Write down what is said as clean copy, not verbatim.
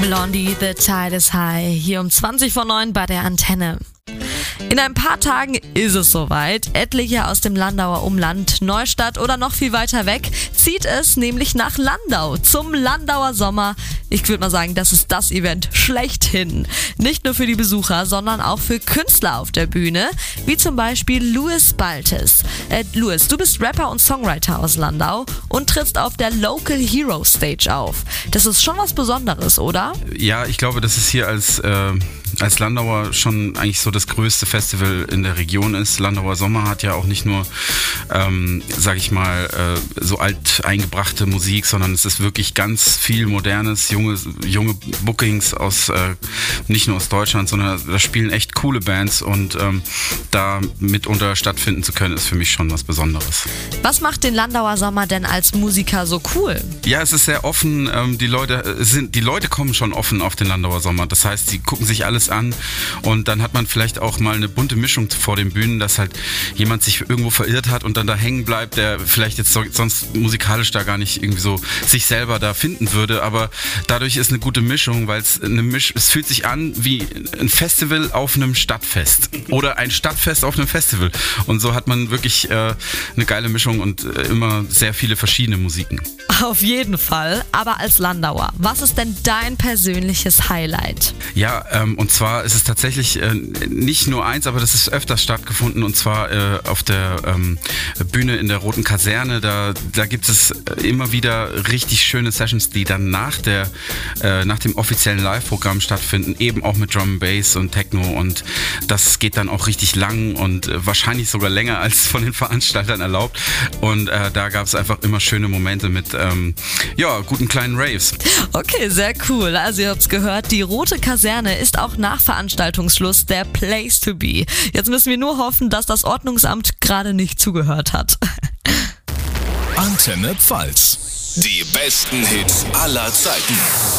Blondie, The Tide is High, hier um 20:09 bei der Antenne. In ein paar Tagen ist es soweit. Etliche aus dem Landauer Umland, Neustadt oder noch viel weiter weg zieht es nämlich nach Landau zum Landauer Sommer. Ich würde mal sagen, das ist das Event schlechthin. Nicht nur für die Besucher, sondern auch für Künstler auf der Bühne, wie zum Beispiel Louis Baltes. Louis, du bist Rapper und Songwriter aus Landau und trittst auf der Local Hero Stage auf. Das ist schon was Besonderes, oder? Ja, ich glaube, dass es hier als Landauer schon eigentlich so das größte Festival in der Region ist. Landauer Sommer hat ja auch nicht nur, so alt eingebrachte Musik, sondern es ist wirklich ganz viel Modernes, junge Bookings aus, nicht nur aus Deutschland, sondern da spielen echt coole Bands und da mitunter stattfinden zu können, ist für mich schon was Besonderes. Was macht den Landauer Sommer denn als Musiker so cool? Ja, es ist sehr offen. Die Leute kommen schon offen auf den Landauer Sommer. Das heißt, sie gucken sich alles an und dann hat man vielleicht auch mal eine bunte Mischung vor den Bühnen, dass halt jemand sich irgendwo verirrt hat und dann da hängen bleibt, der vielleicht jetzt sonst musikalisch da gar nicht irgendwie so sich selber da finden würde, aber dadurch ist eine gute Mischung, weil es fühlt sich an wie ein Festival auf einem Stadtfest oder ein Stadtfest auf einem Festival und so hat man wirklich eine geile Mischung und immer sehr viele verschiedene Musiken. Auf jeden Fall, aber als Landauer, was ist denn dein persönliches Highlight? Ja, und zwar ist es tatsächlich nicht nur eins, aber das ist öfters stattgefunden und zwar auf der Bühne in der Roten Kaserne. Da gibt es immer wieder richtig schöne Sessions, die dann nach dem offiziellen Live-Programm stattfinden, eben auch mit Drum and Bass und Techno und das geht dann auch richtig lang und wahrscheinlich sogar länger als von den Veranstaltern erlaubt und da gab es einfach immer schöne Momente mit guten kleinen Raves. Okay, sehr cool. Also ihr habt's gehört, die Rote Kaserne ist auch nach Veranstaltungsschluss der Place to be. Jetzt müssen wir nur hoffen, dass das Ordnungsamt gerade nicht zugehört hat. Antenne Pfalz. Die besten Hits aller Zeiten.